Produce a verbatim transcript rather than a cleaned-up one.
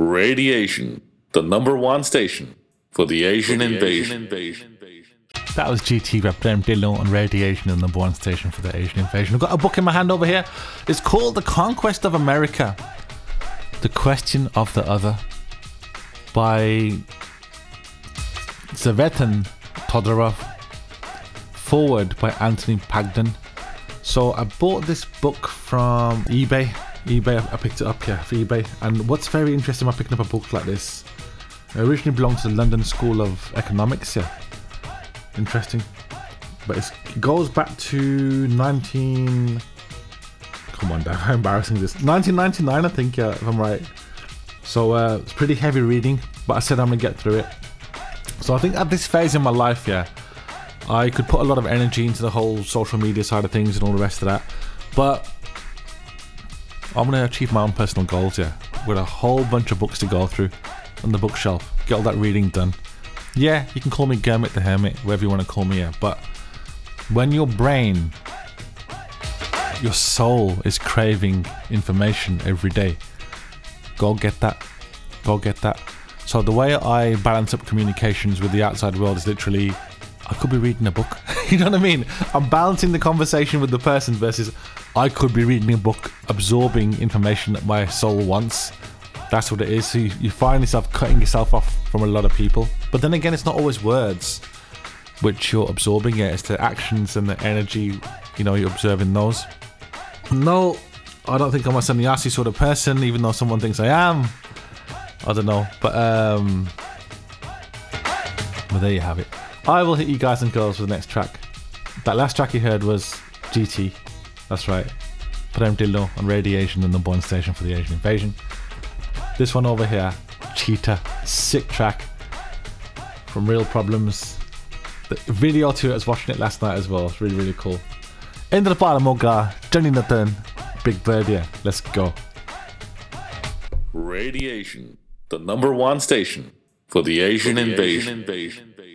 Radiation, the number one station for the Asian, for the invasion. Asian invasion. That was G T by Prem Dillon on Radiation, the number one station for the Asian invasion. I've got a book in my hand over here. It's called The Conquest of America, The Question of the Other by Zvetan Todorov. Forward by Anthony Pagden. So I bought this book from eBay. eBay, I picked it up here for eBay. And what's very interesting about picking up a book like this, it originally belonged to the London School of Economics. Yeah, interesting. But it's, it goes back to nineteen. Come on, Dave, how embarrassing is this? nineteen ninety-nine, I think. Yeah, if I'm right. So uh, it's pretty heavy reading, but I said I'm gonna get through it. So I think at this phase in my life, yeah, I could put a lot of energy into the whole social media side of things and all the rest of that. But I'm going to achieve my own personal goals, yeah, with a whole bunch of books to go through on the bookshelf. Get all that reading done. Yeah, you can call me Kermit the Hermit, whatever you want to call me, yeah. But when your brain, your soul is craving information every day, go get that. Go get that. So the way I balance up communications with the outside world is literally, I could be reading a book. You know what I mean? I'm balancing the conversation with the person versus I could be reading a book, absorbing information that my soul wants. That's what it is. So you, you find yourself cutting yourself off from a lot of people. But then again, it's not always words which you're absorbing it. It's the actions and the energy, you know, you're observing those. No, I don't think I'm a sannyasi sort of person, even though someone thinks I am. I don't know. But, um... But there you have it. I will hit you guys and girls with the next track. That last track you heard was G T. That's right. Prem Dillon on Radiation, the number one station for the Asian invasion. This one over here, Cheetah. Sick track from Real Problems. The video to it, I was watching it last night as well. It's really, really cool. Into the bottom, Moga. Johnny Nathan. Big Bird, yeah. Let's go. Radiation, the number one station for the Asian, for the invasion. Asian invasion.